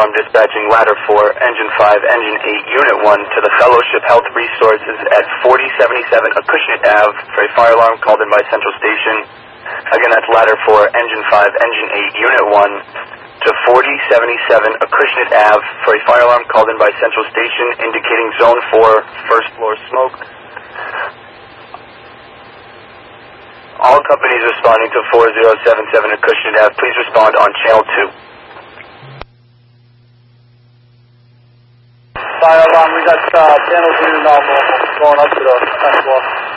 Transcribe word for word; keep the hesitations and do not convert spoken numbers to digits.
alarm dispatching ladder four, engine five, engine eight, unit one to the Fellowship Health Resources at forty seventy-seven Acushnet Ave for a fire alarm called in by Central Station. Again, that's ladder four, engine five, engine eight, unit one to forty seventy-seven Acushnet Ave for a fire alarm called in by Central Station indicating zone four, first floor smoke. All companies responding to four zero seven seven Acushnet Ave, please respond on channel two. Fire alarm, we got uh, channel two normal going up to the second floor.